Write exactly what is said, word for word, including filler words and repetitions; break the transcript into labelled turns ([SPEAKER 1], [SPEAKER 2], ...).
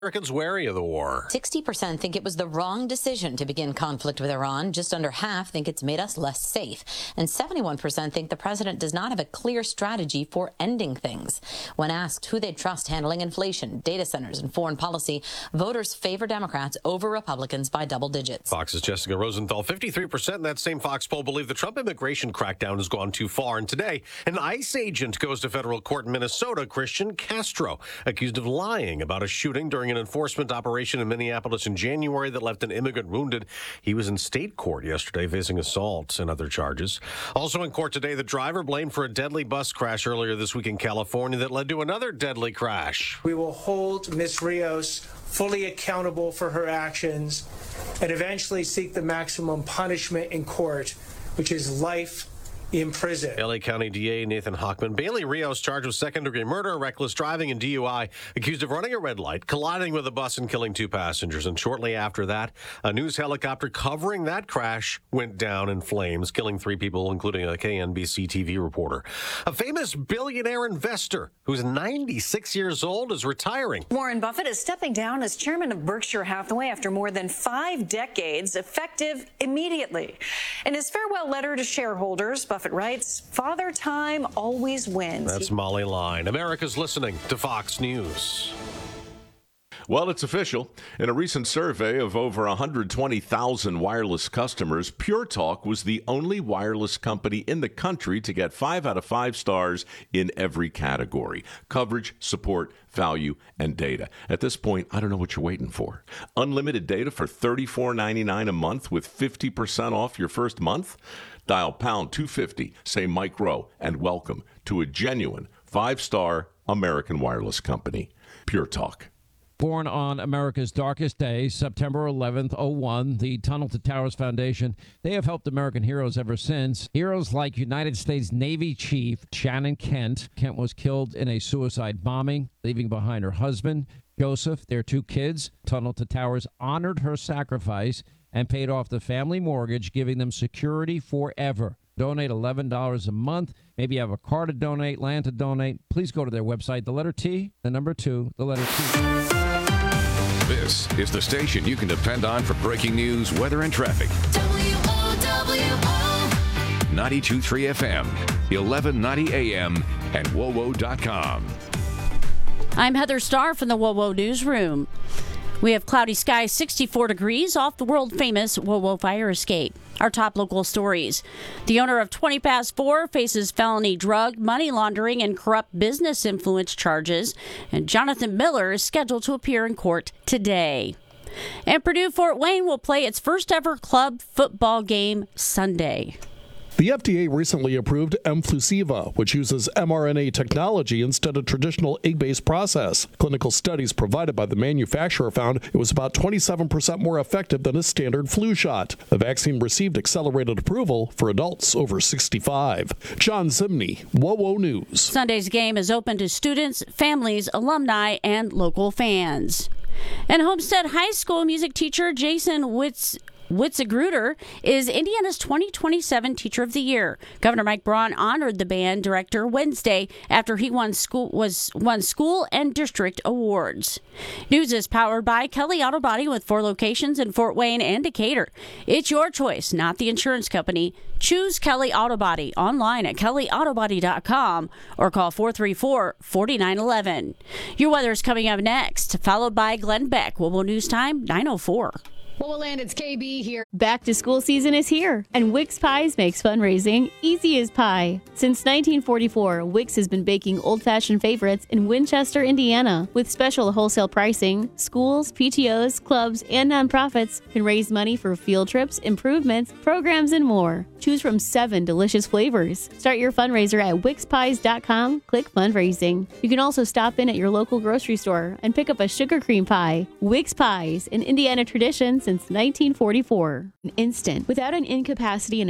[SPEAKER 1] Americans wary of the war.
[SPEAKER 2] sixty percent think it was the wrong decision to begin conflict with Iran. Just under half think it's made us less safe. And seventy-one percent think the president does not have a clear strategy for ending things. When asked who they'd trust handling inflation, data centers, and foreign policy, voters favor Democrats over Republicans by double digits.
[SPEAKER 1] Fox's Jessica Rosenthal. fifty-three percent in that same Fox poll believe the Trump immigration crackdown has gone too far. And today, an ICE agent goes to federal court in Minnesota, Christian Castro, accused of lying about a shooting during an enforcement operation in Minneapolis in January that left an immigrant wounded. He was in state court yesterday facing assault and other charges. Also in court today, the driver blamed for a deadly bus crash earlier this week in California that led to another deadly crash.
[SPEAKER 3] We will hold Miz Rios fully accountable for her actions and eventually seek the maximum punishment in court, which is life in prison.
[SPEAKER 1] L A County D A Nathan Hochman. Bailey Rios charged with second-degree murder, reckless driving, and D U I, accused of running a red light, colliding with a bus, and killing two passengers. And shortly after that, a news helicopter covering that crash went down in flames, killing three people, including a K N B C T V reporter. A famous billionaire investor who's ninety-six years old is retiring.
[SPEAKER 4] Warren Buffett is stepping down as chairman of Berkshire Hathaway after more than five decades, effective immediately. In his farewell letter to shareholders, Buffett writes, "Father Time always wins."
[SPEAKER 1] That's Molly Line. America's listening to Fox News.
[SPEAKER 5] Well, it's official. In a recent survey of over one hundred twenty thousand wireless customers, Pure Talk was the only wireless company in the country to get five out of five stars in every category: coverage, support, value, and data. At this point, I don't know what you're waiting for. Unlimited data for thirty-four ninety-nine a month with fifty percent off your first month? Dial pound two fifty, say Mike Rowe, and welcome to a genuine five-star American wireless company, Pure Talk.
[SPEAKER 6] Born on America's darkest day, September eleventh, oh one, the Tunnel to Towers Foundation, they have helped American heroes ever since. Heroes like United States Navy Chief Shannon Kent. Kent was killed in a suicide bombing, leaving behind her husband, Joseph, their two kids. Tunnel to Towers honored her sacrifice and paid off the family mortgage, giving them security forever. Donate eleven dollars a month. Maybe you have a car to donate, land to donate. Please go to their website, the letter T, the number two, the letter T.
[SPEAKER 7] This is the station you can depend on for breaking news, weather, and traffic.
[SPEAKER 8] W O W O
[SPEAKER 7] ninety-two point three F M, eleven ninety A M, and W O W O dot com.
[SPEAKER 9] I'm Heather Starr from the W O W O Newsroom. We have cloudy skies, sixty-four degrees off the world-famous W O W O fire escape. Our top local stories. The owner of twenty past four faces felony drug, money laundering, and corrupt business influence charges. And Jonathan Miller is scheduled to appear in court today. And Purdue Fort Wayne will play its first ever club football game Sunday.
[SPEAKER 10] The F D A recently approved Mflusiva, which uses mRNA technology instead of traditional egg-based process. Clinical studies provided by the manufacturer found it was about twenty-seven percent more effective than a standard flu shot. The vaccine received accelerated approval for adults over sixty-five. John Zimney, W O W O News.
[SPEAKER 9] Sunday's game is open to students, families, alumni, and local fans. And Homestead High School music teacher Jason Witz Witzegruder is Indiana's twenty twenty-seven Teacher of the Year. Governor Mike Braun honored the band director Wednesday after he won school was won school and district awards. News is powered by Kelly Auto Body with four locations in Fort Wayne and Decatur. It's your choice, not the insurance company. Choose Kelly Auto Body online at kelly auto body dot com or call four three four, four nine one one. Your weather is coming up next, followed by Glenn Beck. W O W O News Time, nine oh four.
[SPEAKER 11] Well, land, it's K B here. Back to school season is here, and Wix Pies makes fundraising easy as pie. Since nineteen forty-four, Wix has been baking old-fashioned favorites in Winchester, Indiana. With special wholesale pricing, schools, P T Os, clubs, and nonprofits can raise money for field trips, improvements, programs, and more. Choose from seven delicious flavors. Start your fundraiser at wix pies dot com. Click fundraising. You can also stop in at your local grocery store and pick up a sugar cream pie. Wix Pies, an Indiana tradition since nineteen forty-four. An instant, without an incapacity and